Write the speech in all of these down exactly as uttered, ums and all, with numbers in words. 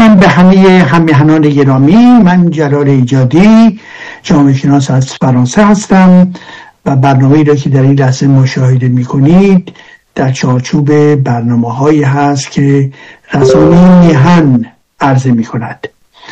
من به همه همیهنان گرامی. من جلال ایجادی، جامعه شناس از فرانسه هستم و برنامه‌ای را که در این لحظه مشاهده می‌کنید در چارچوب برنامه‌هایی هست که رسانه میهن عرضه می‌کند.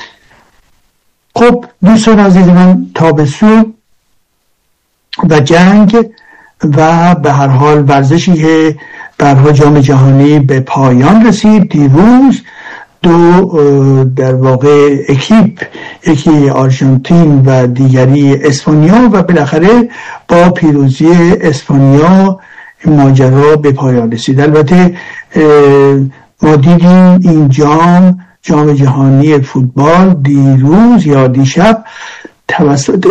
خب دوستان عزیز من، تابستون و جنگ و به هر حال ورزشی که برها جام جهانی به پایان رسید. دیروز دو در واقع اکیپ، یکی آرژانتین و دیگری اسپانیا، و بالاخره با پیروزی اسپانیا ماجرا به پایان رسید. البته ما دیدیم این جام جام جهانی فوتبال دیروز یا دیشب توسط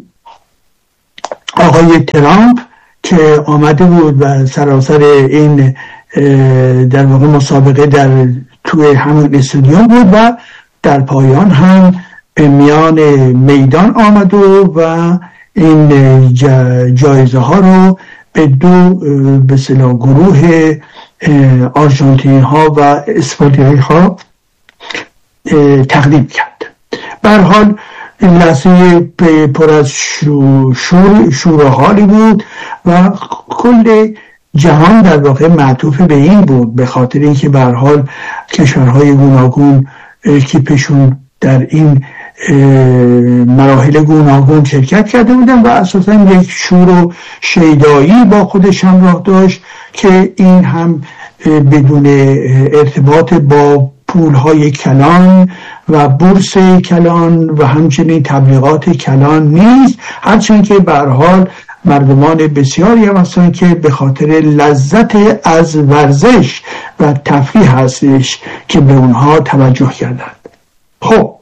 آقای ترامپ که آمده بود و سراسر این در واقع مسابقه در توی همون استادیوم بود و در پایان هم به میان میدان آمد و این جایزه ها رو به دو به اصطلاح گروه آرژانتینی ها و اسپانیایی ها تقدیم کرد. به هر حال این لحظه پر از شور شور و حالی بود و کل جهان در واقع معطوف به این بود، به خاطر اینکه به هر حال کشورهای گوناگون اکیپشون در این مراحل گوناگون شرکت کرده بودن و اساسا یک شور و شیدایی با خودش همراه داشت که این هم بدون ارتباط با پولهای کلان و بورس کلان و همچنین تبلیغات کلان نیست، هرچند که به هر حال مردمان بسیاری هم هستن که به خاطر لذت از ورزش و تفریح هستش که به اونها توجه کردند. خب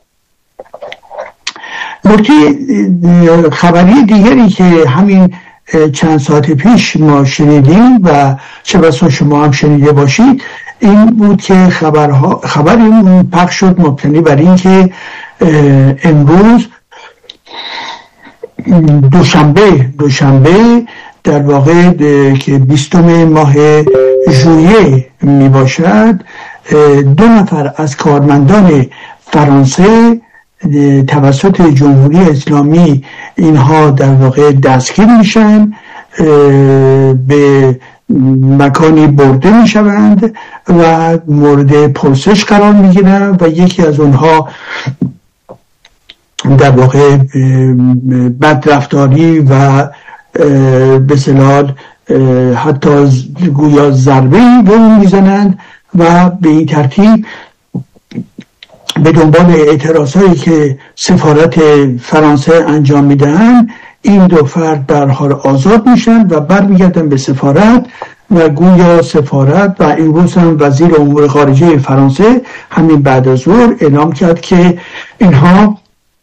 نکته خبری دیگری که همین چند ساعت پیش ما شنیدیم و چه بسا شما هم شنیده باشید این بود که خبرها خبری پخش شد مبتنی بر این که امروز دوشنبه دوشنبه در واقع که بیستم ماه ژوئیه می باشد، دو نفر از کارمندان فرانسه توسط جمهوری اسلامی اینها در واقع دستگیر میشن، به مکانی برده میشوند و مورد پرسش قرار میگیرن و یکی از اونها در واقع بدرفتاری و به اصطلاح حتی گویا ضربه‌ای به اون میزنند و به این ترتیب به دنبال اعتراضایی که سفارت فرانسه انجام میدهند این دو فرد در حال آزاد میشن و برمیگردن به سفارت و گویا سفارت و امروز هم وزیر امور خارجه فرانسه همین بعد از ظهر اعلام کرد که اینها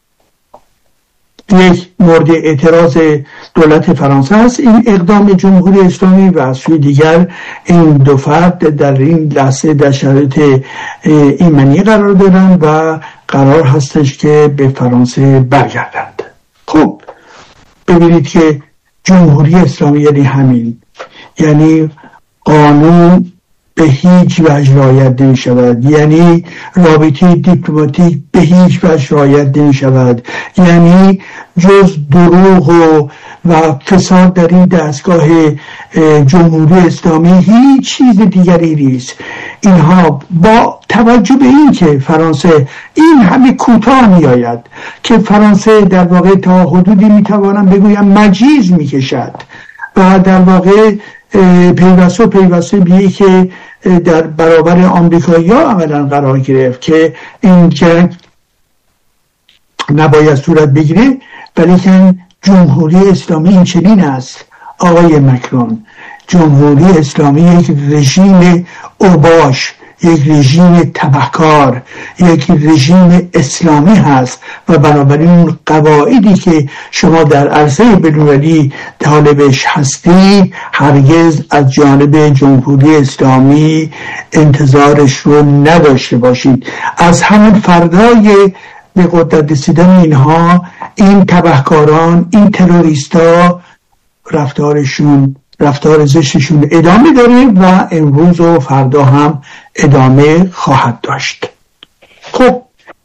یک مورد اعتراض دولت فرانسه است این اقدام جمهوری اسلامی و از سوی دیگر این دو فرد در این لحظه در شرایط ایمنی قرار دارن و قرار هستش که به فرانسه برگردند. خب ببینید که جمهوری اسلامی یعنی همین، یعنی قانون به هیچ وجه رعایت نمی شود، یعنی رابطه دیپلماتیک به هیچ وجه رعایت نمی شود، یعنی جز دروغ و و فساد در این دستگاه جمهوری اسلامی هیچ چیز دیگری نیست. اینها با توجه به این که فرانسه این همه کوتاه می آید که فرانسه در واقع تا حدودی می توانم بگویم مجیز می کشد و در واقع پیوسته و پیوسته بیایی که در برابر آمریکایی ها عملا قرار گرفت که این جنگ نباید صورت بگیره، ولیکن جمهوری اسلامی این چنین است آقای مکرون. جمهوری اسلامی یک رژیم اوباش، یک رژیم تبهکار، یک رژیم اسلامی هست و بنابراین اون قواعدی که شما در عرصه بین‌المللی طالبش هستی هرگز از جانب جمهوری اسلامی انتظارش رو نداشته باشید. از همون فردای به قدرت رسیدن اینها این تبهکاران، این تروریستا رفتارشون رفتار زشتشون ادامه داره و امروز و فردا هم ادامه خواهد داشت. خب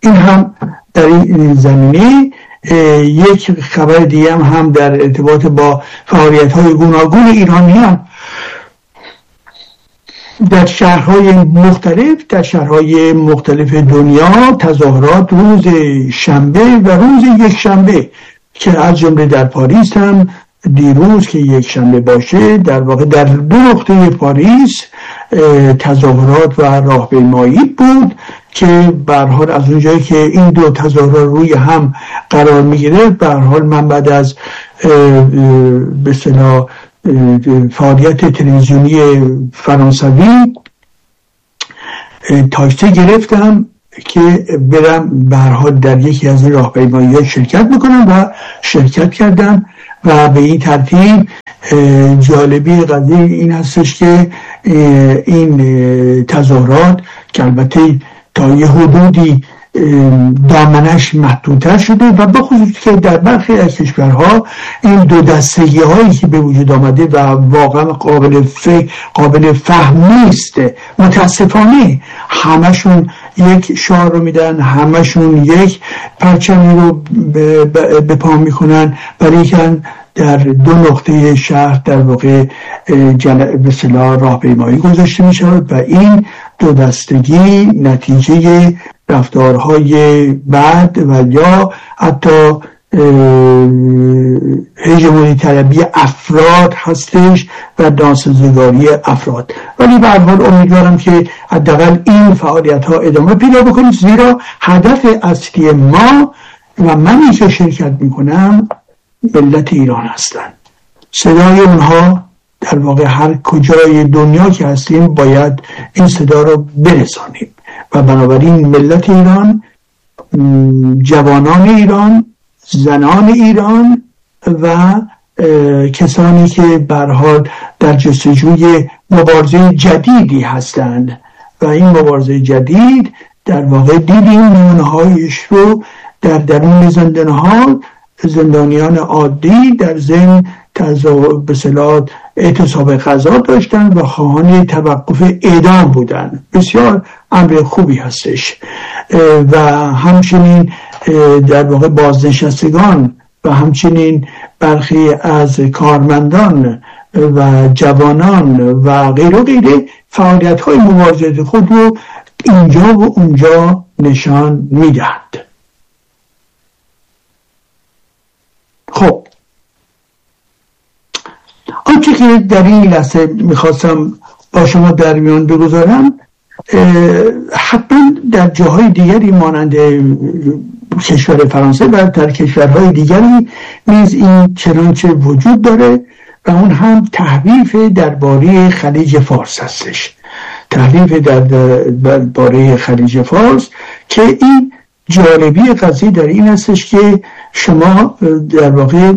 این هم در این زمینه. یک خبر دیگه هم, هم در ارتباط با فعالیت‌های گوناگون ایرانیان در شهرهای مختلف در شهرهای مختلف دنیا، تظاهرات روز شنبه و روز یک شنبه که از جمله در پاریس هم دیروز که یک شنبه باشه، در واقع در دو نقطه پاریس تظاهرات و راهپیمایی بود که به هر حال از اونجایی که این دو تظاهرات روی هم قرار میگیره، به هر حال من بعد از به اصطلاح فعالیت تلویزیونی فرانسوی تاکسی گرفتم که برم به هر حال در یکی از این راهپیمایی‌ها شرکت میکنم و شرکت کردم و به این ترتیب جالبی قضیه این هستش که این تظاهرات که البته تا یه حدودی دامنش محدودتر شده و بخصوص که در برخی از کشورها این دو دستگی هایی که به وجود آمده و واقعا قابل فهم قابل فهم نیست، متاسفانه همشون یک شعار رو میدن، همشون یک پرچمی رو به پا میکنن، ولی که در دو نقطه شهر در واقع به اصطلاح راهپیمایی گذاشته می شود و این دو دستگی نتیجه رفتارهای بد و یا حتی هژمونی طلبی افراد هستش و ناسازگاری افراد. ولی به هر حال امیدوارم که حداقل این فعالیت ها ادامه پیدا بکنه، زیرا هدف اصلی ما و منی که شرکت میکنم ملت ایران هستند. صدای اونها در واقع هر کجای دنیا که هستیم باید این صدا رو برسانیم و بنابراین ملت ایران، جوانان ایران، زنان ایران و کسانی که به هر حال در جستجوی مبارزه جدیدی هستند و این مبارزه جدید در واقع دیدیم نمونه‌هایش رو در درون زندان‌ها، زندانیان عادی در ضمن به اصطلاح اعتصاب غذا داشتن و خواهان توقف اعدام بودن. بسیار امر خوبی هستش. و همچنین در واقع بازنشستگان و همچنین برخی از کارمندان و جوانان و غیر و غیره فعالیت های مبارزه خود رو اینجا و اونجا نشان میدهند. خب آنچه که در این لحظه میخواستم با شما در میان بگذارم، حتما در جاهای دیگری مانند کشور فرانسه و در کشورهای دیگری نیز این چنانچه وجود داره و اون هم تحریف درباره خلیج فارس هستش. تحریف درباره خلیج فارس که این جالبی قضیه در این هستش که شما در واقع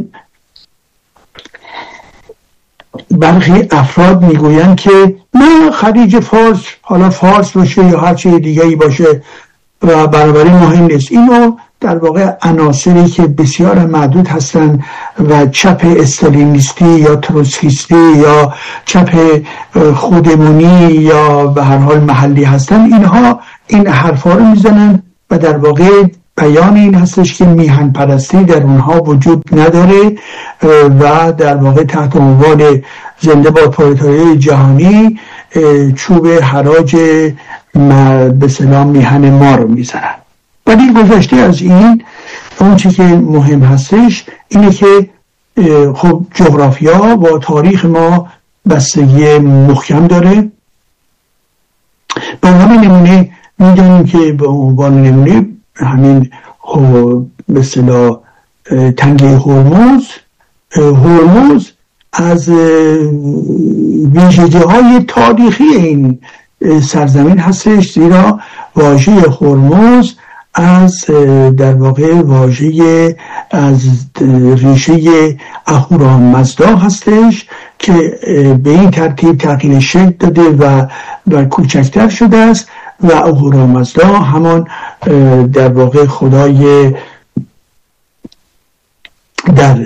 برخی افراد میگویند که نه خلیج فارس، حالا فارس باشه یا هر چیز دیگه‌ای باشه و بنابراین مهم نیست. اینو در واقع عناصری که بسیار معدود هستند و چپ استالینیستی یا تروتسکیستی یا چپ خودمونی یا به هر حال محلی هستند، اینها این حرفا رو میزنن و در واقع بیان این هستش که میهن پرستی در اونها وجود نداره و در واقع تحت عنوان زنده باد پرولتاریای جهانی چوب حراج به سلام میهن ما رو میزنن. ولی گذشته از این، اون چی که مهم هستش اینه که خب جغرافیا و تاریخ ما بستگی محکم داره. به عنوان نمونه میدونیم که به عنوان نمونه همین به اصطلاح تنگه هرمز هرمز از ویژگی‌های تاریخی این سرزمین هستش، زیرا واژه هرمز از در واقع واژه از ریشه اهورامزدا هستش که به این ترتیب تغییر شکل داده و و کوچکتر شده است و اهورامزدا همان در واقع خدای در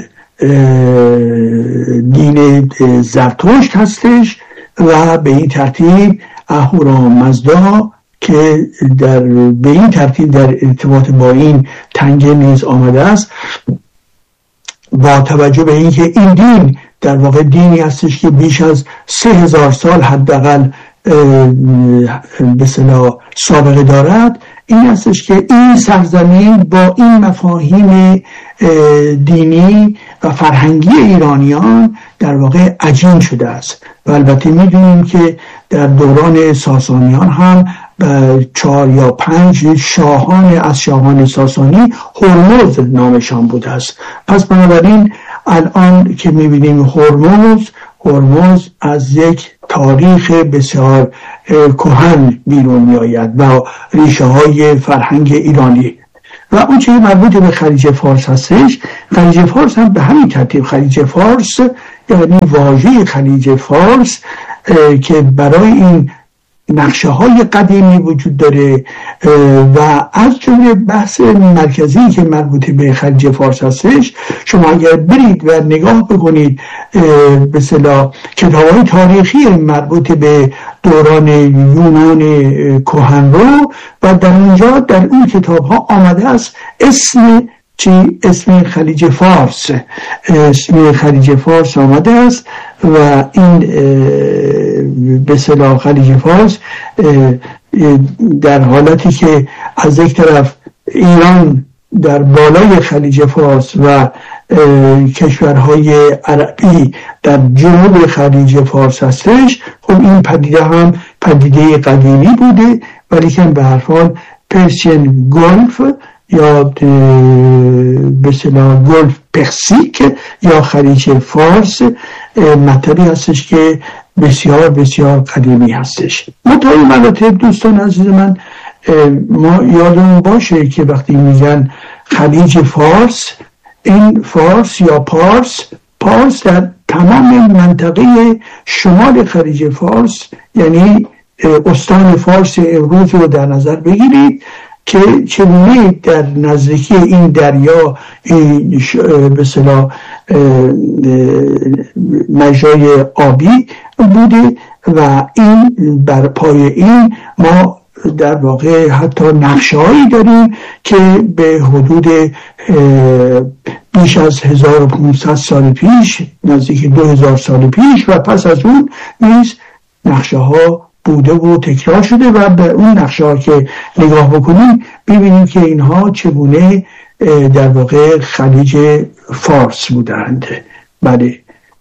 دین زرتشت هستش و به این ترتیب اهورامزدا که در به این ترتیب در ارتباط با این تنگه نیز آمده است، با توجه به اینکه این دین در واقع دینی هستش که بیش از سه هزار سال حداقل به اصطلاح سابقه دارد، این هستش که این سرزمین با این مفاهیم دینی و فرهنگی ایرانیان در واقع عجین شده است. و البته میدونیم که در دوران ساسانیان هم چهار یا پنج شاهان از شاهان ساسانی هرمز نامشان بوده است. پس بنابراین الان که میبینیم هرمز هرمز از یک تاریخ بسیار کهن بیرون میآید و ریشه های فرهنگ ایرانی. و اون چیزی مربوط به خلیج فارس هستش، خلیج فارس هم به همین ترتیب، خلیج فارس یعنی واژه خلیج فارس که برای این نقشه های قدیمی وجود داره و از جمله بحث مرکزی که مربوط به خلیج فارس هستش، شما اگر برید و نگاه بکنید به اصطلاح کتاب‌های تاریخی مربوط به دوران یونان کهن رو، و در اونجا در اون کتاب‌ها آمده است اسم چی؟ اسم خلیج فارس، اسم خلیج فارس آمده است و این به اصطلاح خلیج فارس در حالتی که از یک طرف ایران در بالای خلیج فارس و کشورهای عربی در جنوب خلیج فارس هستش، خب این پدیده هم پدیده قدیمی بوده، ولی که به هر حال پرسین گلف یا به اصطلاح گلف پرسیک یا خلیج فارس مطلبی هستش که بسیار بسیار قدیمی هستش. مطابق مراتب دوستان عزیز من، ما یادمون باشه که وقتی میگن خلیج فارس، این فارس یا پارس، پارس در تمام منطقه شمال خلیج فارس، یعنی استان فارس امروز رو در نظر بگیرید که چگونه در نزدیکی این دریا این به اصطلاح مجرای آبی بوده و این بر پای این ما در واقع حتی نقشه‌هایی داریم که به حدود بیش از هزار و پانصد سال پیش، نزدیک دو هزار سال پیش و پس از اون نیز نقشه ها بوده و تکرار شده و به اون نقشه ها که نگاه بکنیم ببینیم که اینها چگونه در واقع خلیج فارس بودند. بله.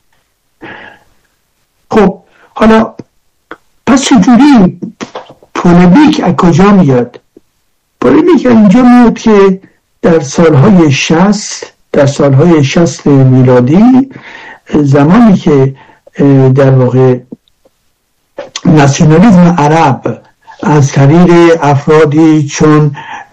خب حالا پس چجوری پولمیک از کجا میاد؟ پولمیک اینجا میاد که در سالهای شصت در سالهای شصت میلادی، زمانی که در واقع ناسیونالیسم عرب از طریق افرادی چون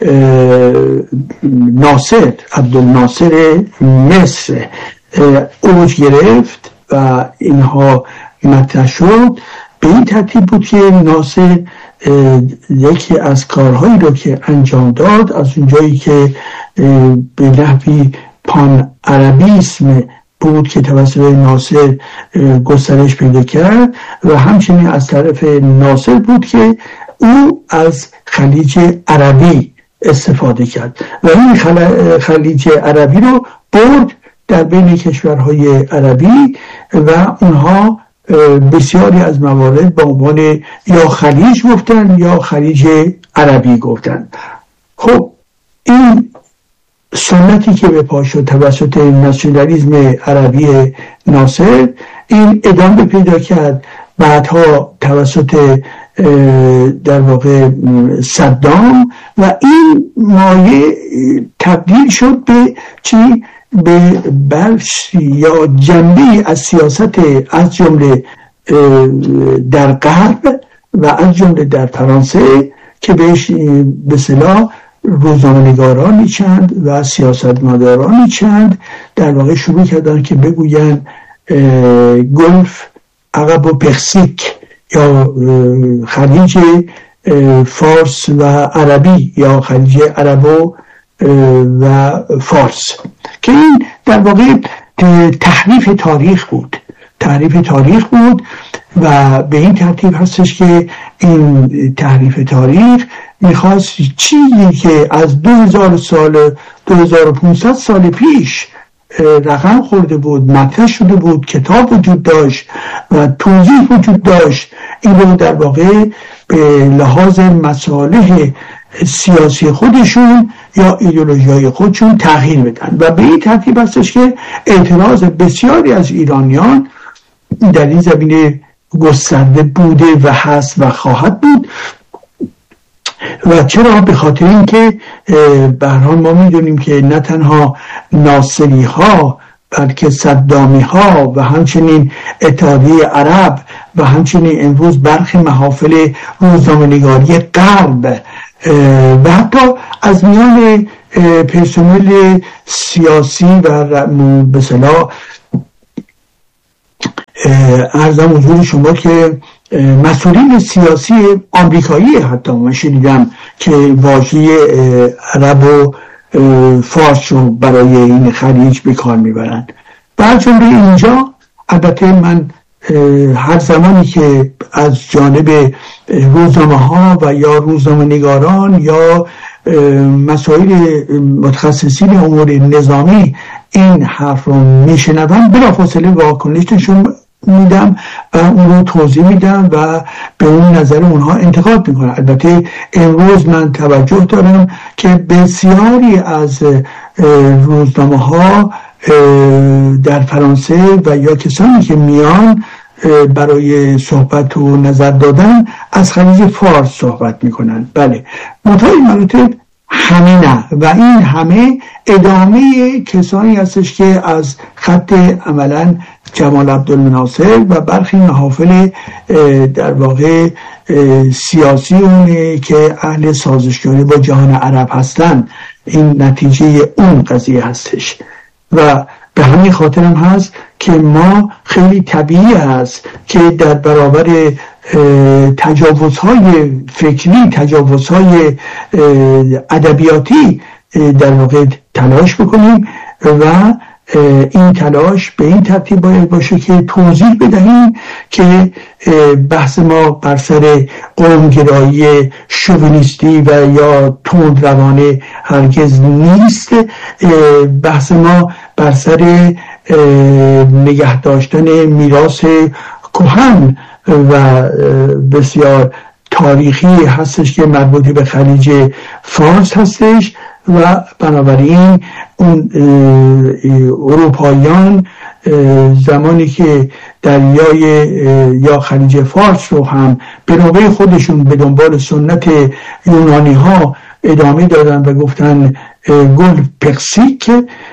ناصر عبدالناصر مصر اوج گرفت و اینها مطرح شد، به این ترتیب بود که ناصر یکی از کارهایی رو که انجام داد، از اونجایی که به نحوی پان عربیسم بود که توسط ناصر گسترش پیدا کرد و همچنین از طرف ناصر بود که او از خلیج عربی استفاده کرد و این خلیج عربی رو برد در بین کشورهای عربی و اونها بسیاری از موارد با عنوان یا خلیج گفتن یا خلیج عربی گفتن. خب این سنتی که به پا شد توسط ناسیونالیسم عربی ناصر، این ادامه پیدا کرد بعدها توسط در واقع صدام و این مایه تبدیل شد به چی؟ به بخش یا جنبه از سیاست از جمله در غرب و از جمله در فرانسه که بهش به اصطلاح روزنامه‌نگارانی چند و سیاستمدارانی چند در واقع شروع کردن که بگوین گلف عرب و پرسیک یا خلیج فارس و عربی یا خلیج عرب و فارس، که این در واقع تحریف تاریخ بود تحریف تاریخ بود و به این ترتیب هستش که این تحریف تاریخ میخواست چیزی که از دو هزار سال دو هزار و پانصد سال پیش رقم خورده بود، مطرح شده بود، کتاب وجود داشت و توضیح وجود داشت، این رو در واقع به لحاظ مصالح سیاسی خودشون یا ایدئولوژی‌های خودشون تغییر بدن و به این ترتیب هستش که اعتراض بسیاری از ایرانیان در این زمینه گسترده بوده و هست و خواهد بود. و چرا؟ به خاطر اینکه به هر حال ما میدونیم که نه تنها ناصری ها بلکه صدامی ها و همچنین اتحادیه عرب و همچنین امروز برخی محافل روزنامه‌نگاری غرب و حتی از میان پرسنل سیاسی و به اصطلاح عرضم حضور شما که مسئولین سیاسی آمریکایی حتی من شنیدم که واژه عرب و فارس رو برای این خلیج به کار میبرند. برجنبه اینجا البته من هر زمانی که از جانب روزنامه ها و یا روزنامه نگاران یا مسائل متخصصین امور نظامی این حرف رو میشنوم بلافاصله واکنششون میدم و اون رو توضیح میدم و به اون نظر اونها انتقاد میکنم. البته امروز من توجه دارم که بسیاری از روزنامه ها در فرانسه و یا کسانی که میان برای صحبت و نظر دادن از خلیج فارس صحبت میکنن. بله متای مراتب همه نه و این همه ادامه کسانی هستش که از خط عملا جمال عبدالناصر و برخی محافل در واقع سیاسی اونه که اهل سازشکاری با جهان عرب هستن، این نتیجه اون قضیه هستش و به همین خاطر هم هست که ما خیلی طبیعی هست که در برابر تجاوزهای فکری، تجاوزهای ادبیاتی در واقع تلاش بکنیم و این تلاش به این ترتیب باید باشه که توضیح بدهیم که بحث ما بر سر قومگرایی شوونیستی و یا تندروانه هرگز نیست. بحث ما بر سر نگه داشتن میراث کهن و بسیار تاریخی هستش که مربوط به خلیج فارس هستش و بنابراین اون اروپاییان زمانی که دریای یا خلیج فارس رو هم به نوبه خودشون به دنبال سنت یونانی ها ادامه دادن و گفتن گل پرسیک،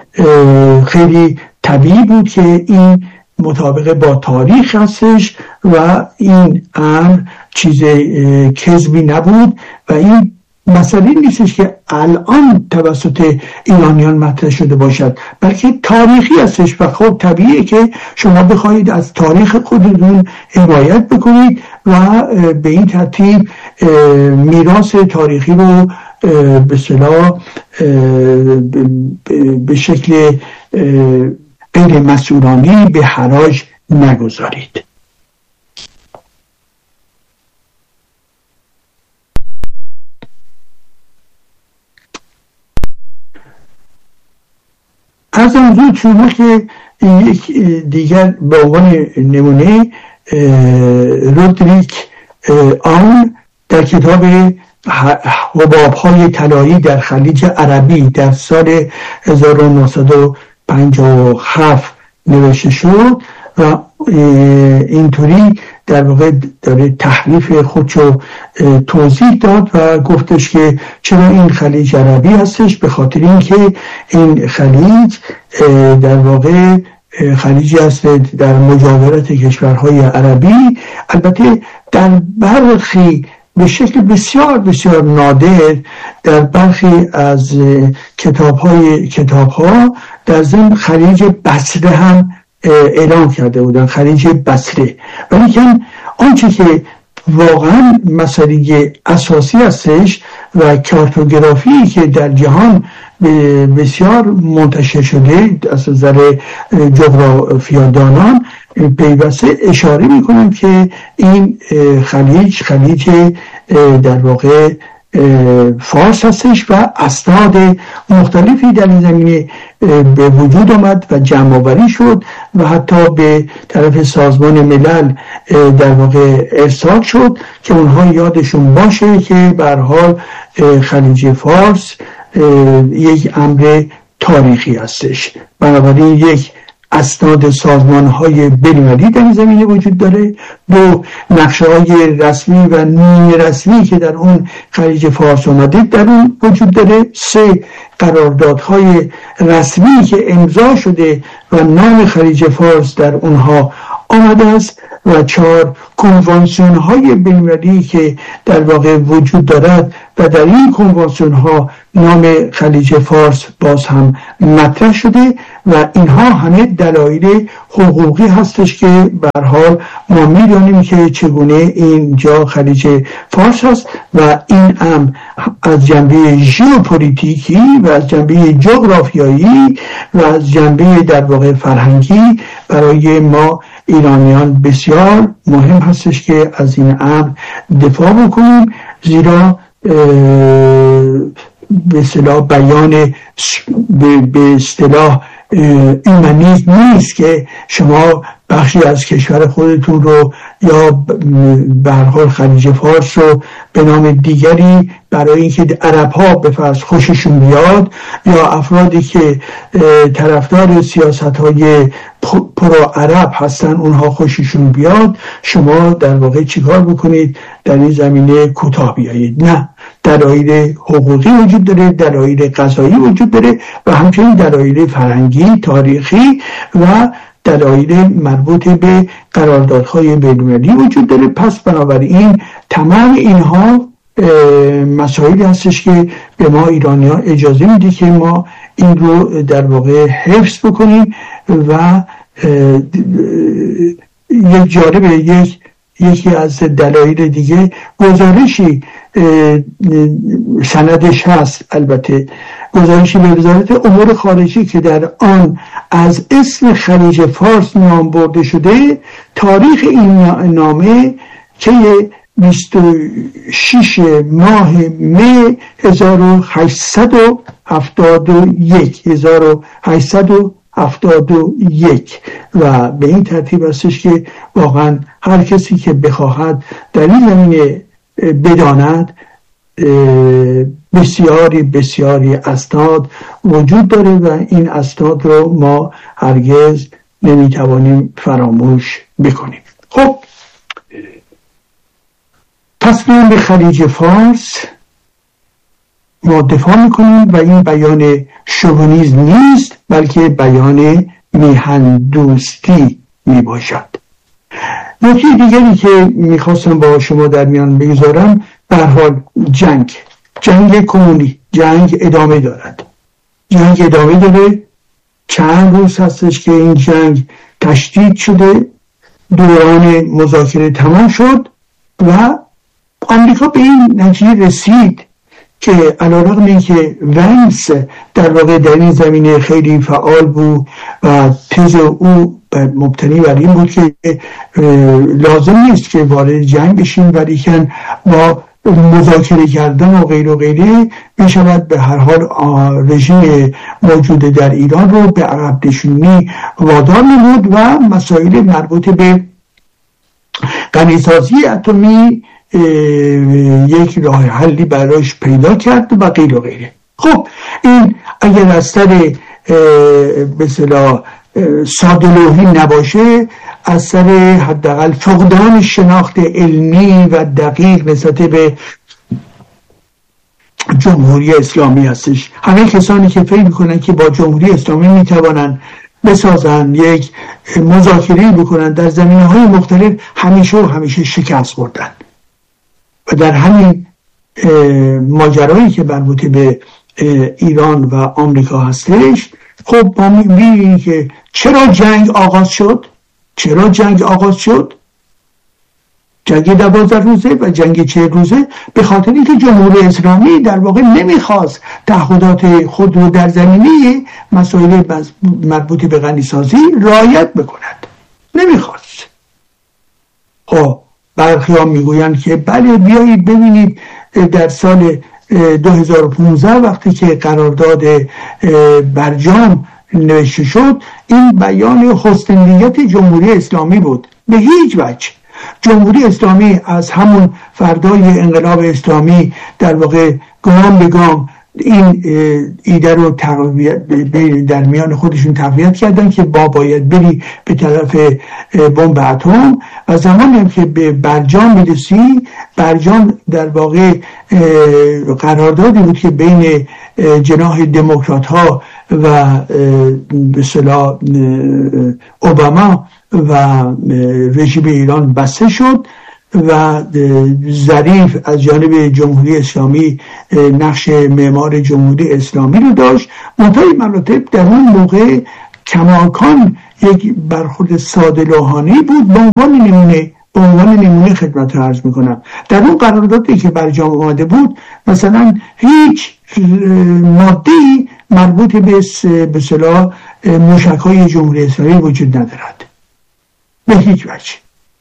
خیلی طبیعی بود که این مطابق با تاریخ هستش و این امر چیز کذبی نبود و این مسئله نیستش که الان توسط ایرانیان مطرح شده باشد بلکه تاریخی هستش و خب طبیعیه که شما بخواهید از تاریخ خودتون حمایت بکنید و به این ترتیب میراث تاریخی رو به اصطلاح به شکل غیر مسئولانه به حراج نگذارید. از حضور شما که یک دیگر به عنوان نمونه رودریک آن در کتاب حباب‌های طلایی در خلیج عربی در سال هزار و نهصد و پنجاه و هفت نوشته شد و اینطوری در واقع داره تحریف خودشو توضیح داد و گفتش که چرا این خلیج عربی هستش، به خاطر اینکه این خلیج در واقع خلیجی هست در مجاورت کشورهای عربی، البته در برخی به شکل بسیار بسیار نادر در برخی از کتاب‌های کتاب‌ها در ضمن خلیج بصره هم اعلام کرده بودن، خلیج بصره. ولی که آنچه که واقعا مسئله اساسی هستش و کارتوگرافی که در جهان بسیار منتشر شده از نظر جغرافیادانان پیوسته اشاره میکنن که این خلیج خلیج در واقع فارس هستش و اسناد مختلفی در این زمینه به وجود آمد و جمع آوری شد و حتی به طرف سازمان ملل در واقع ارسال شد که اونها یادشون باشه که به هر حال خلیج فارس یک امر تاریخی هستش. بنابراین یک اسناد سازمان های بین‌المللی در این زمینه وجود داره، دو نقشه های رسمی و نیمه رسمی که در اون خلیج فارس اومده در اون وجود داره، سه قراردادهای رسمی که امضا شده و نام خلیج فارس در اونها آمده است و چهار کنوانسیون های بین‌المللی که در واقع وجود دارد و در این کنوانسیون ها نام خلیج فارس باز هم مطرح شده و اینها همه دلایل حقوقی هستش که به هر حال ما می‌دونیم که چگونه اینجا خلیج فارس هست و این هم از جنبه ژئوپلیتیکی و از جنبه جغرافیایی و از جنبه در واقع فرهنگی برای ما ایرانیان بسیار مهم هستش که از این امر دفاع بکنیم، زیرا به اصطلاح بیان به اصطلاح ایمنی نیست که شما بخشی از کشور خودتون رو یا به هر حال خلیج فارس رو به نام دیگری برای اینکه عرب ها به فرض خوششون بیاد یا افرادی که طرفدار سیاست های پرو عرب هستن اونها خوششون بیاد شما در واقع چیکار بکنید در این زمینه کوتاه بیایید. نه، دلایل حقوقی وجود داره، دلایل قضایی وجود داره و همچنین دلایل فرهنگی، تاریخی و دلایل مربوط به قراردادهای بین‌المللی وجود داره. پس بنابراین تمام اینها مسائلی هستش که به ما ایرانی ها اجازه میده که ما این رو در واقع حفظ بکنیم و یک جالبه یک یکی از دلایل دیگه گزارشی سندش هست، البته گزارشی به وزارت امور خارجه که در آن از اسم خلیج فارس نام برده شده. تاریخ این نامه که بیست و شش ماه می هزار و هشتصد و هفتاد و یک هزار و هشتصد و هفتاد و یک و به این ترتیب هستش که واقعا هر کسی که بخواهد در این زمینه بداند بسیاری بسیاری اسناد وجود داره و این اسناد رو ما هرگز نمیتوانیم فراموش بکنیم. خب پس میان به خلیج فارس ما دفاع میکنیم و این بیان شوونیسم نیست بلکه بیان میهن دوستی میباشد. نکته دیگری که میخواستم با شما در میان بگذارم به هر حال جنگ جنگ کمونی جنگ ادامه دارد. جنگ ادامه داره. چند روز هستش که این جنگ تشدید شده، دوران مذاکره تمام شد و آمریکا به این نتیجه رسید که علیرغم اینکه ونس در واقع در این زمینه خیلی فعال بود و تز او مبتنی بر این بود که لازم نیست که وارد جنگ بشیم ولی که با مذاکره کردن و غیر و غیره میشود به هر حال رژیم موجود در ایران رو به عقب نشینی وادار نمود و مسائل مربوط به غنیسازی اتمی یک راه حلی برایش پیدا کرد و غیر و غیره. خب این اگر از سر به اصطلاح ساده‌لوحی نباشه، از سر حداقل فقدان شناخت علمی و دقیق نسبت به جمهوری اسلامی هستش. همه کسانی که فکر میکنن که با جمهوری اسلامی میتوانن بسازن یک مذاکره بکنن در زمینه‌های مختلف همیشه و همیشه شکست خوردن و در همین ماجرایی که مربوط به ایران و آمریکا هستش. خب ما می‌بینیم که چرا جنگ آغاز شد چرا جنگ آغاز شد جنگ دوازده روزه و جنگ چهل روزه به خاطر اینکه جمهوری اسلامی در واقع نمیخواست تعهدات خود رو در زمینه مسائل مربوط به غنیسازی رعایت بکند، نمیخواست. خب برخی ها میگویند که بله بیایید ببینید در سال دو هزار و پانزده وقتی که قرارداد برجام نوشته شد این بیان حسن نیت جمهوری اسلامی بود. به هیچ وجه جمهوری اسلامی از همون فردای انقلاب اسلامی در واقع گام به گام این ایده رو در میان خودشون تقویت کردن که با باید بری به طرف بمب اتم و زمانی هم که به برجام میرسی، برجام در واقع قراردادی بود که بین جناح دموکرات ها و به اصطلاح اوباما و رژیم ایران بسته شد و ظریف از جانب جمهوری اسلامی نقش معمار جمهوری اسلامی رو داشت. منتهی مراتب در اون موقع کماکان یک برخورد ساده لوحانه‌ای بود. به عنوان نمونه به عنوان نمونه خدمت رو عرض میکنم در اون قراردادی که برجام آمده بود مثلا هیچ ماده‌ای مربوط به به اصطلاح موشک‌های جمهوری اسلامی وجود ندارد به هیچ وجه.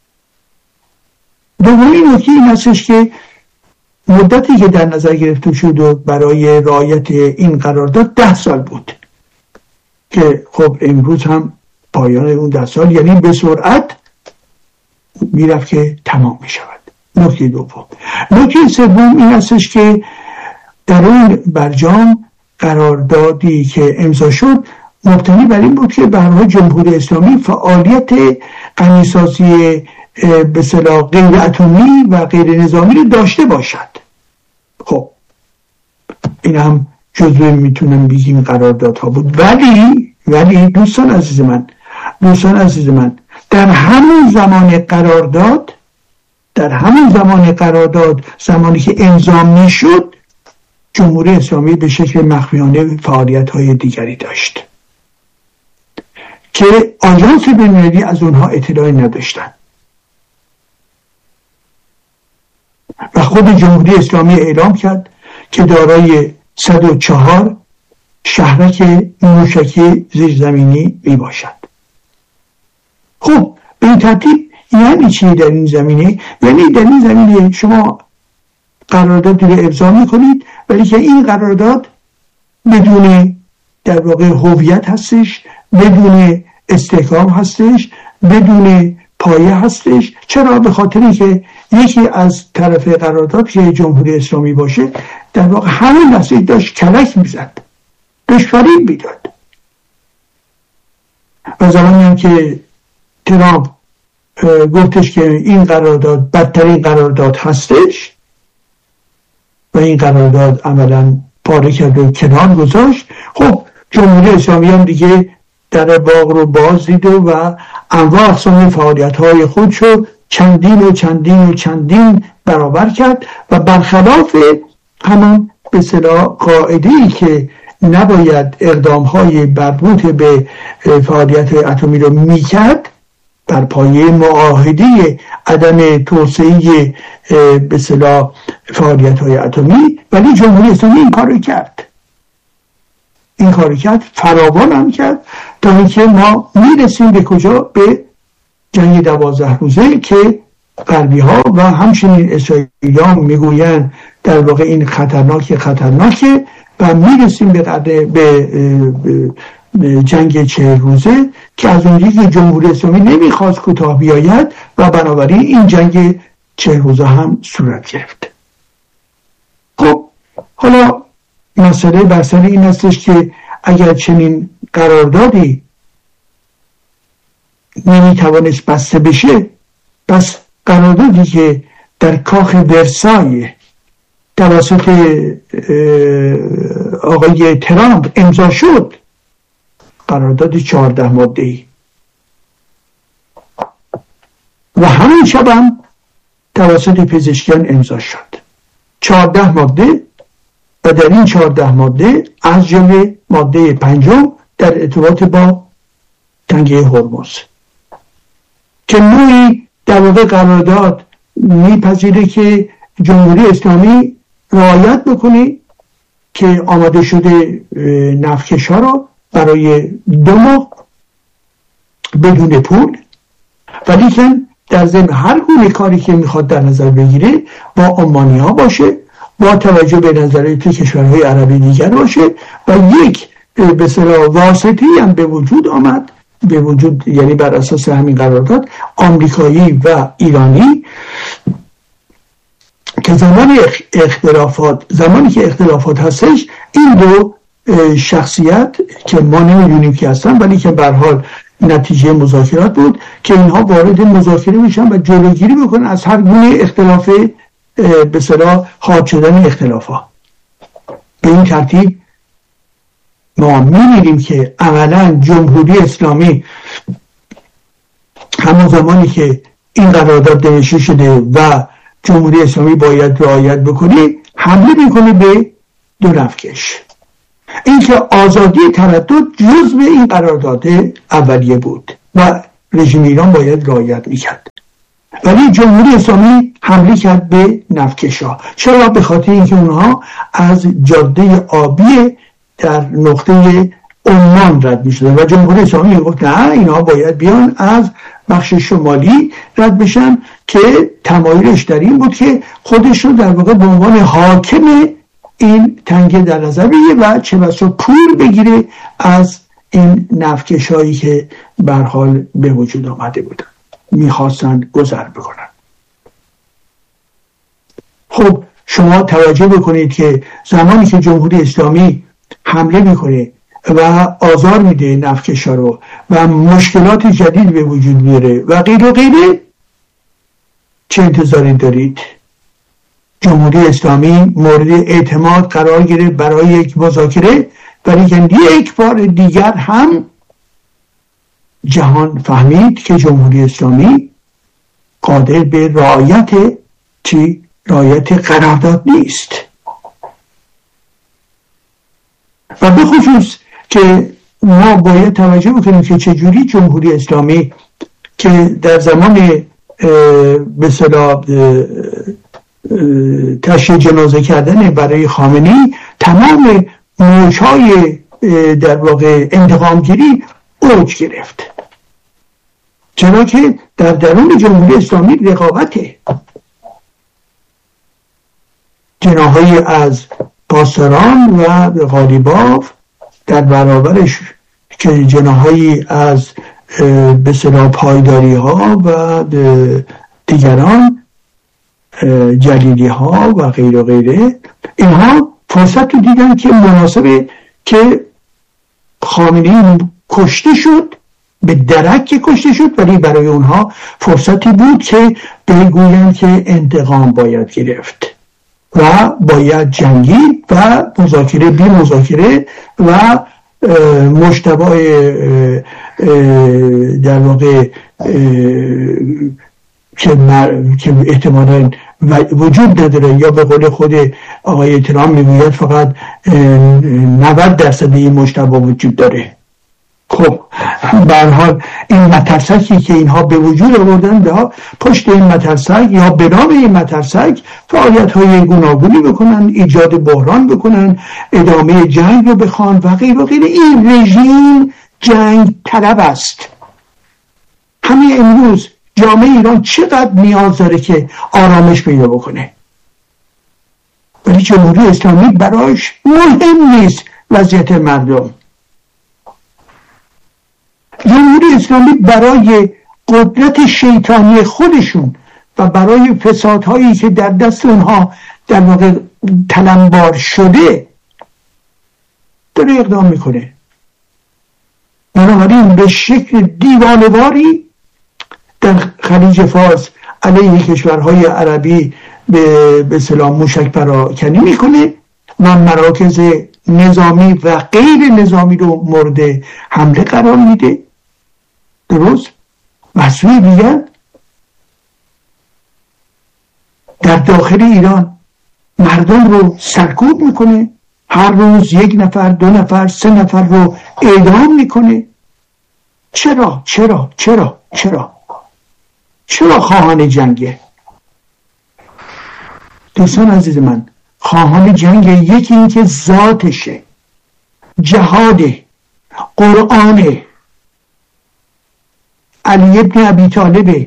دومین نکته این هستش که مدتی که در نظر گرفته شد و برای رعایت این قرارداد ده سال بود که خب امروز هم پایان اون ده سال یعنی به سرعت میرفت که تمام میشود. نکته دوم. نکته سوم این هستش که در اون برجام قراردادی که امضا شد مبتنی بر این بود که برای جمهوری اسلامی فعالیت غنیسازی به اصطلاح غیر اتمی و غیر نظامی رو داشته باشد. خب این هم جزء میتونم بگیم قراردادها بود. ولی ولی دوستان عزیز من دوستان عزیز من در همون زمان قرارداد در همون زمان قرارداد زمانی که امضا میشد جمهوری اسلامی به شکل مخفیانه فعالیت‌های دیگری داشت که آژانس بین‌المللی از اونها اطلاعی نداشتن و خود جمهوری اسلامی اعلام کرد که دارای صد و چهار شهرک موشکی زیرزمینی می باشد. خب به این ترتیب یعنی چی در این زمینه؟ یعنی در این زمینه شما قرارداد رو امضا میکنید ولی که این قرارداد بدون در واقع هویت هستش، بدون استحکام هستش، بدون پایه هستش. چرا؟ به خاطری که یکی از طرف قرارداد که جمهوری اسلامی باشه در واقع همین لحظه داشت کلک میزد، داشت فریب میداد و زمانی هم که ترامپ گفتش که این قرارداد بدترین قرارداد هستش و این قرارداد عملا پاره کرد و کنار گذاشت، خب جمهوری اسلامی هم دیگه در باغ رو باز دید و انواع اقسام فعالیت های خودشو چندین و چندین و چندین برابر کرد و برخلاف همان به اصطلاح قاعده‌ای که نباید اقدام های مربوط به فعالیت اتمی رو میکرد بر پایه معاهده عدم توسعه به اصطلاح فعالیت های اتمی، ولی جمهوری اسلامی این کارو کرد این کارو کرد فراوان هم کرد تا اینکه ما میرسیم به کجا؟ به جنگ دوازده روزه که غربی ها و همچنین اسرائیلیان میگویند در واقع این خطرناک خطرناکه و میرسیم به, به, به, به جنگ چهل روزه که از اونجایی که جمهوری اسلامی نمیخواست کوتاه بیاید و بنابراین این جنگ چهل روزه هم صورت گرفت. خب حالا مسئله بر سر این هستش که اگر چنین قراردادی نمیتوانست بسته بشه، پس قراردادی که در کاخ ورسای توسط آقای ترامپ امضا شد قرارداد چهارده ماده‌ای و همین شب هم توسط پزشکیان امضا شد چهارده ماده و در این چهارده ماده از جمله ماده پنجم در ارتباط با تنگه هرمز که نوعی در واقع قرارداد میپذیره که جمهوری اسلامی رعایت بکنه که آماده شده نفتکش‌ها رو برای دو ماه بدون پول، ولی که در ضمن هر گونه کاری که میخواد در نظر بگیره با عمانی‌ها باشه، با توجه به نظریات کشورهای عربی دیگر باشه و یک به اصطلاح واسطه‌ای هم به وجود آمد، به وجود یعنی بر اساس همین قرارداد آمریکایی و ایرانی، که زمان اختلافات زمانی که اختلافات هستش این دو شخصیت که ما نمیدونیم که هستن ولی که به هر حال نتیجه مذاکرات بود که اینها وارد مذاکره میشن و جلوگیری میکنن از هر گونه اختلاف به اصطلاح حاد شدن اختلافات. به این ترتیب ما می‌بینیم که عملاً جمهوری اسلامی همون زمانی که این قرارداد نوشته شده و جمهوری اسلامی باید رعایت بکنه حمله میکنه به دو نفتکش. این که آزادی تردد جزء این قرارداد اولیه بود و رژیم ایران باید رعایت میکرد، ولی جمهوری اسلامی حمله کرد به نفتکش‌ها. چرا؟ به خاطر اینکه اونها از جاده آبی در نقطه عمان رد میشدن و جمهوری اسلامی گفت نه، اینها باید بیان از بخش شمالی رد بشن که تمایلش در این بود که خودش رو در واقع به عنوان حاکم این تنگه در نظر بگیره و چه بسا پول بگیره از این نفتکش‌هایی که به هر حال به وجود آمده بودن، میخواستن گذر بکنن. خب شما توجه بکنید که زمانی که جمهوری اسلامی حمله میکنه و آزار میده نفتکش‌ها رو و مشکلات جدید به وجود میاره و غیر و غیره، چه انتظاری دارید؟ جمهوری اسلامی مورد اعتماد قرار گیره برای یک مذاکره، ولی که یک بار دیگر هم جهان فهمید که جمهوری اسلامی قادر به رعایت چی؟ رعایت قرارداد نیست. و به خصوص که ما باید توجه بکنیم که چجوری جمهوری اسلامی که در زمان به اصطلاح تشییع جنازه کردن برای خامنه‌ای تمام موج‌های در واقع انتقامگیری اوج گرفت، چرا که در درون جمهوری اسلامی رقابته. جناحی از پاسداران و غالیباف در برابرش که جناحی از به اصطلاح پایداری ها و دیگران جلیلی ها و غیر و غیره، اینها فرصت رو دیدن که مناسبه که خامنه‌ای کشته شد، به درک که کشته شد، ولی برای اونها فرصتی بود که بگویند که انتقام باید گرفت و باید جنگید و مذاکره بی مذاکره و مجتبی در واقع که احتمالاً وجود نداره، یا به قول خود آقای ترامپ میگوید فقط نود درصد این مجتبی وجود داره. خب به هر حال این مترسکی که اینها به وجود آوردن، به پشت این مترسک یا به نام این مترسک فعالیت های گوناگونی بکنن، ایجاد بحران بکنن، ادامه جنگ رو بخوان و غیر و غیر. این رژیم جنگ طلب است. همین امروز جامعه ایران چقدر نیاز داره که آرامش پیدا بکنه، ولی جمهوری اسلامی برایش مهم نیست وضعیت مردم. جمهوری اسلامی برای قدرت شیطانی خودشون و برای فسادهایی که در دست اونها در واقع تلمبار شده داره اقدام میکنه. بنابراین به شکل دیوانه‌واری در خلیج فارس علیه کشورهای عربی به به اصطلاح موشک پراکنی میکنه و مراکز نظامی و غیر نظامی رو مورد حمله قرار میده. درست؟ و سوی دیگر در داخل ایران مردم رو سرکوب میکنه، هر روز یک نفر، دو نفر، سه نفر رو اعدام میکنه. چرا؟ چرا؟ چرا؟ چرا؟ چرا خواهان جنگه؟ دوستان عزیز من، خواهان جنگ یکی این که ذاتشه، جهاده، قرآنه، علی ابن ابی طالب،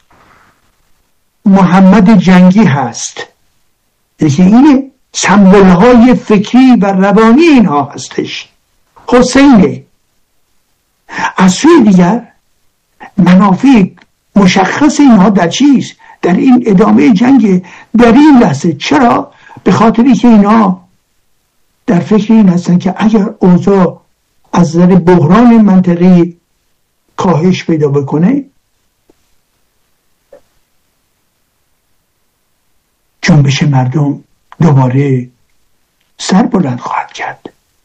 محمد جنگی هست. یکی اینه، سمبل های فکری و روانی اینها هستش. حسینه. از سوی دیگر منافع مشخص اینها در چیست؟ در این ادامه جنگ در این لحظه. چرا؟ به خاطری که اینا در فکر این هستن که اگر اوضاع از نظر بحران منطقی کاهش پیدا بکنه، جنبش مردم دوباره سر بلند خواهد کرد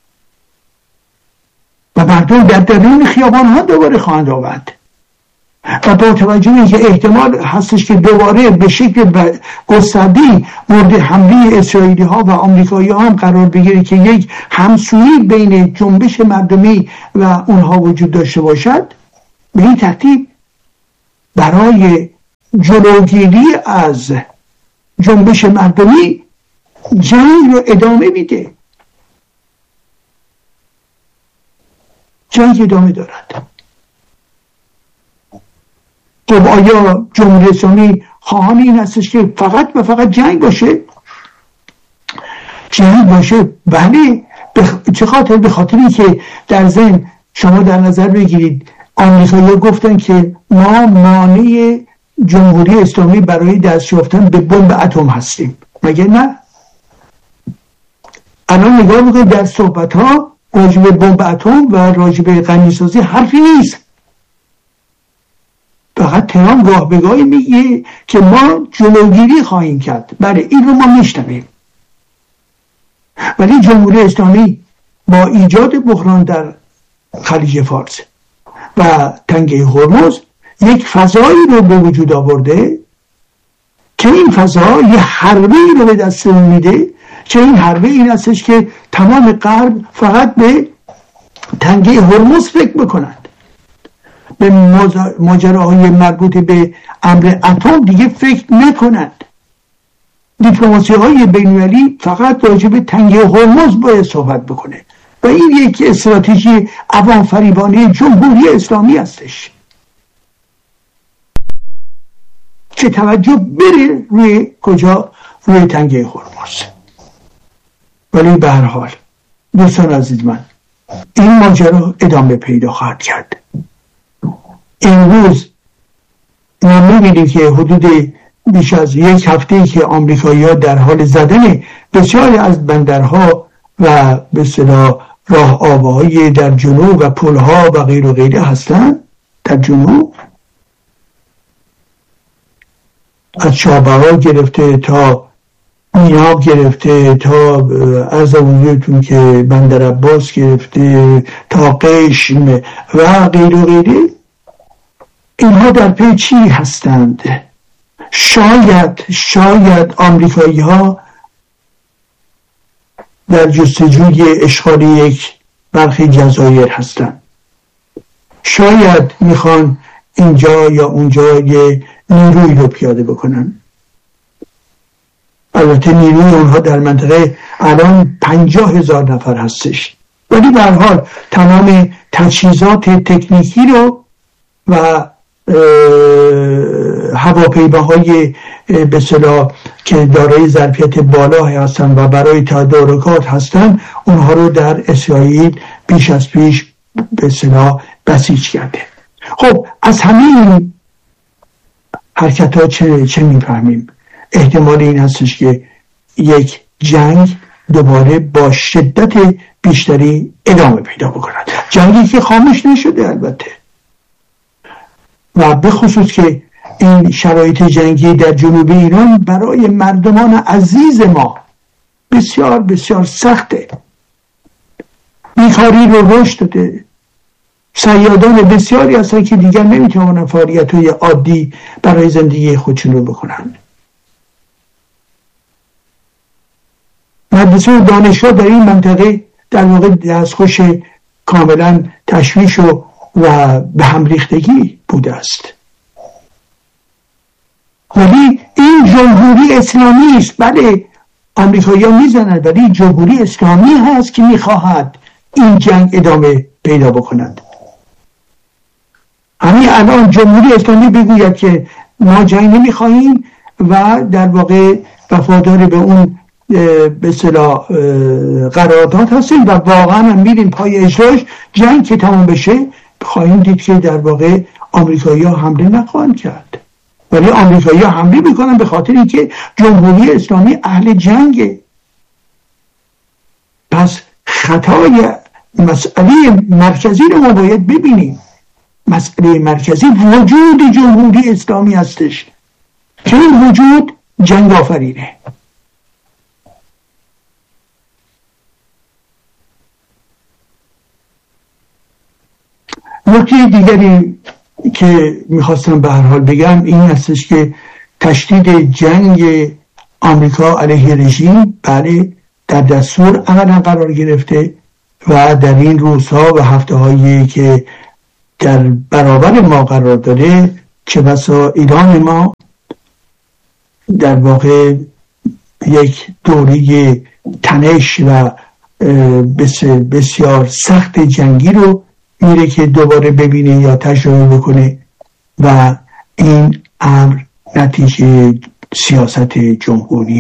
و مردم در درون خیابان ها دوباره خواهند آمد و با توجه به اینکه احتمال هستش که دوباره به شکل گسترده‌ای مورد حمله اسرائیلی ها و آمریکایی ها هم قرار بگیره که یک همسویی بین جنبش مردمی و اونها وجود داشته باشد، به این ترتیب برای جلوگیری از جنبش مردمی جنگ رو ادامه میده. جنگ ادامه دارد. خب آیا جمهوری اسلامی خواهان این هستش که فقط و فقط جنگ باشه؟ جنگ باشه، بله. بخ... چه خاطر؟ به خاطری که در ذهن شما در نظر بگیرید آمریکایی‌ها گفتن که ما مانع جمهوری اسلامی برای دست یافتن به بمب اتم هستیم، مگه نه؟ الان نگاه بکنید در صحبت ها راجع به بمب اتم و راجع به غنیسازی حرفی نیست. فقط تهران گاه به گاهی میگه که ما جلوگیری خواهیم کرد. بله، این رو ما میشنویم. ولی جمهوری اسلامی با ایجاد بحران در خلیج فارس و تنگه هرمز یک فضایی رو به وجود آورده که این فضا یه حربه ای رو به دستمون میده که این حربه این هستش که تمام غرب فقط به تنگه هرمز فکر بکنند، به ماجراهای مربوط به امر اتم دیگه فکر نکنند. دیپلماسی های بین‌المللی فقط راجع به تنگه هرمز باید صحبت بکنه و این یک استراتژی عوام فریبانه جمهوری اسلامی هستش که توجه بره روی کجا؟ روی تنگه هرمز. ولی به هر حال دوستان عزیز من، این ماجرا ادامه پیدا خواهد کرد. امروز ما می‌بینیم که حدود بیش از یک هفته که آمریکایی‌ها در حال زدن بسیاری از بندرها و به اصطلاح راه آب‌های در جنوب و پل‌ها و غیر و غیره هستند در جنوب، از چابهار گرفته تا میاب گرفته تا از اونجایتون که بندر عباس گرفته تا قشم و غیر و غیره، اینها در پی چی هستند؟ شاید شاید آمریکایی ها در جستجوی اشغال یک برخی جزایر هستند. شاید میخوان اینجا یا اونجا یه نیروی رو پیاده بکنن. البته نیروی اونها در منطقه الان پنجاه هزار نفر هستش، ولی به هر حال تمام تجهیزات تکنیکی رو و هواپیماهای به اصطلاح که دارای ظرفیت بالا هستن و برای تدارکات هستن، اونها رو در اسرائیل بیش از پیش به اصطلاح بسیج کرده. خب از همین حرکت ها چه, چه میفهمیم؟ احتمال این هستش که یک جنگ دوباره با شدت بیشتری ادامه پیدا بکند، جنگی که خاموش نشده البته، و به خصوص که این شرایط جنگی در جنوب ایران برای مردمان عزیز ما بسیار بسیار سخته. بیکاری رو رشد داده، صیادان بسیاری هستن که دیگر نمیتونن فعالیت‌های عادی برای زندگی خودشون رو بکنن. مدرسه و دانشگاه در این منطقه در واقع دستخوش کاملا تشویش و و به هم ریختگی بوده است. ولی این جمهوری اسلامی است. بله آمریکایی‌ها میزنند، ولی جمهوری اسلامی هست که میخواهد این جنگ ادامه پیدا بکند. همین الان جمهوری اسلامی بگوید که ما جنگ نمیخواهیم و در واقع وفادار به اون به اصطلاح قرارداد هستیم و واقعا هم میریم پای اجراش، جنگ که تمام بشه خواهیم دید که در واقع آمریکایی‌ها حمله نخواهند کرد. ولی آمریکایی‌ها حمله میکنن به خاطر اینکه جمهوری اسلامی اهل جنگه. پس خطای مسئله مرکزی رو ما باید ببینیم. مسئله مرکزی وجود جمهوری اسلامی هستش که این وجود جنگ آفرینه. نکته دیگری که میخواستم به هر حال بگم این هستش که تشدید جنگ آمریکا علیه رژیم بله در دستور عملا قرار گرفته و در این روزها و هفته هایی که در برابر ما قرار داره چه بسا ایران ما در واقع یک دوره تنش و بسیار سخت جنگی رو میره که دوباره ببینه یا تجربه بکنه و این امر نتیجه سیاست جمهوری